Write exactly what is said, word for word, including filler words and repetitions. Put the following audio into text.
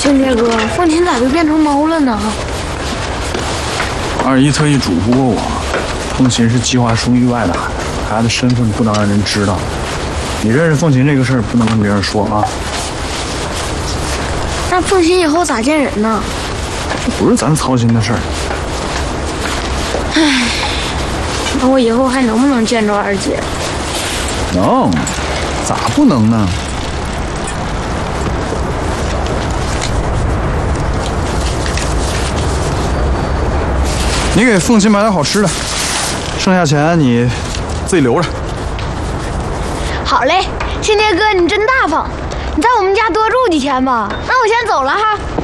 兄弟哥，凤琴咋就变成猫了呢？ 二姨特意嘱咐过我，凤琴是计划生育外的孩子，孩子身份不能让人知道。你认识凤琴这个事儿不能跟别人说啊。 那凤琴以后咋见人呢？ 这不是咱操心的事儿。 唉，那我以后还能不能见着二姐？ 能，咋不能呢？你给凤琴买点好吃的，剩下钱你自己留着。 好嘞，亲爹哥你真大方，你在我们家多住几天吧。那我先走了哈。